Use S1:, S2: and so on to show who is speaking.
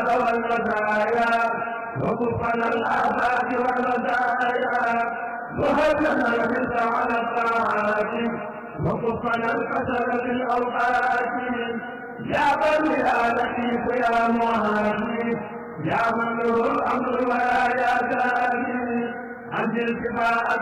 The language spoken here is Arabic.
S1: والمزايا وكفنا الآفات والمزايا وهبنا الحرص على الطاعات وكفنا الكسل في الأوقات يا بني يا لطيف يا معافي يا من له الأمر ولا يا داني أنزل شفاء